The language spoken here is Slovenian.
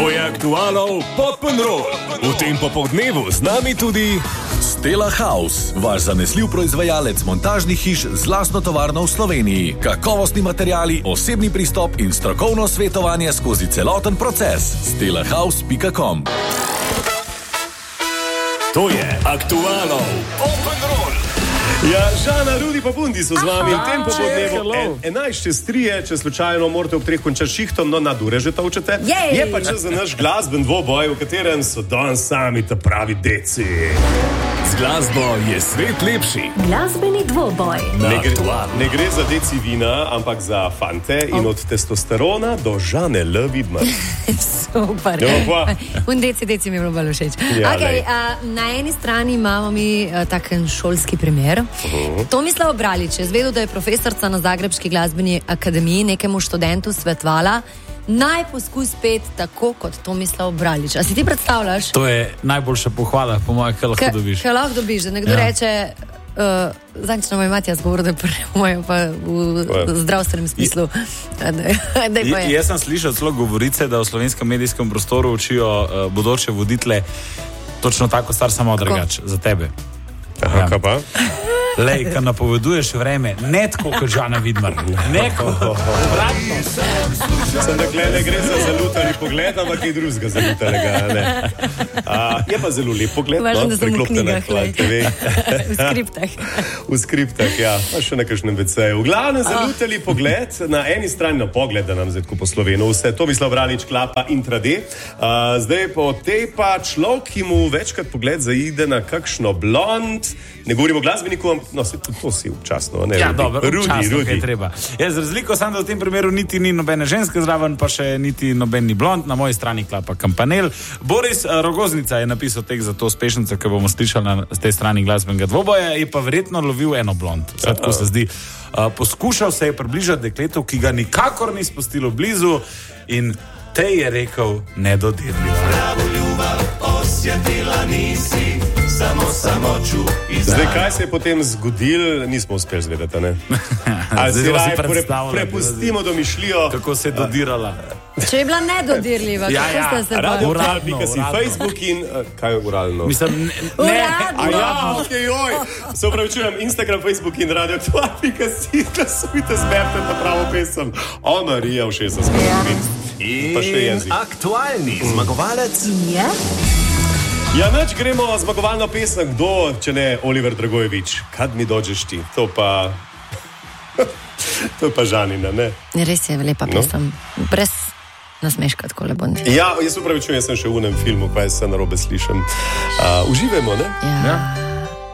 To je Aktualov Pop'n'Roll. V tem popoldnevu z nami tudi Stella House, vaš zanesljiv proizvajalec montažnih hiš z lastno tovarno v Sloveniji. Kakovostni materiali, osebni pristop in strokovno svetovanje skozi celoten proces. stellahouse.com. To je Aktualov Pop'n'Roll. Ja, Žana, Rudi pa Bundi so z vami v tem popodnevu. 11:03, če slučajno morate ob 3 končati šihtom, no nadure že tolčete. Je pa čas za naš glasben dvoboj, v katerem so danes sami ta pravi deci. Z glasbo je svet lepši. Glasbeni dvoboj. Ne gre za deci vina, ampak za fante in od testosterona do Žane L. Vidmar. Super. Deci mi je bilo bolj všeč. Ja, okay, na eni strani imamo mi taken šolski primer. Tomislava Bralič je zvedel, da je profesorca na Zagrebški glasbeni akademiji nekemu študentu svetovala, naj poskus pet tako kot Tomislav Bralič. A si ti predstavljaš? To je najboljša pohvala, po mojem, kaj lahko dobiš. Kaj lahko dobiš, da nekdo reče, zančno moj Matija zgovor, da je prvo pa v zdravstvenem smislu. Jaz sem slišal celo govorice, da v slovenskem medijskem prostoru učijo bodoče voditele točno tako star, samo drugače za tebe. Aha, kaj pa? Lej, kad napoveduješ vreme, ne tako kot Žana Vidmar. Neko, obratno. Sem dakle, ne gre za zalutani pogled, ampak je drugega zalutanega. Je pa zelo lep pogled, Važno, no, priklopljena hvala TV. V skriptah. V skriptah, ja, pa še na kakšnem WC-ju. V glavnem zalutali pogled, na eni strani na pogled, da nam zdaj tako po Slovenu vse. Tomislav Bralič, Klapa, Intrade. Zdaj po tej pa človek, ki mu večkrat pogled zaide na kakšno blond, ne govorimo o glasbeniku, no, se tudi to si občasno, ne? Ja, dobro, občasno, kaj Rudi. treba. Jaz z razliko sam, da v tem primeru niti ni nobene ženske zraven, pa še niti noben ni blond, na moji strani Klapa Kampanel. Boris Rogoznica je napisal tek za to uspešnico, ki bomo slišali na tej strani glasbenega dvoboja, je pa verjetno lovil eno blond. Vse tako se zdi. Poskušal se je približati dekletu, ki ga nikakor ni spustilo blizu in te je rekel nedodirljivo. Pravo ljubav osjetila nisi, samo čuti. Zdaj, kaj se je potem zgodilo, nismo uspeli zvedeti, ne? Ali si raje prepustimo domišljijo. Kako se je dodirala. Če je bila nedodirljiva, kako ste se Radio bali? Klapika si Facebook in... kaj je uralno? Mislim, Uradno. Se upravičujem, Instagram, Facebook in Radio Klapika si, glasujte, zberte ta pravo pesem. O, Marija, v 60 In pa še jezik. aktualni zmagovalec Je? Ja, nač gremo zmagovalno pesem. Kdo, če ne Oliver Dragojevič? Kad mi dođeš ti? To pa... to je pa Žanina, ne? Res je lepa pesem. Brez nasmeška tako le bondi. Ja, jaz upravičujem, jaz sem še v unem filmu, pa jaz se narobe slišem. Uživajmo, ne? Ja.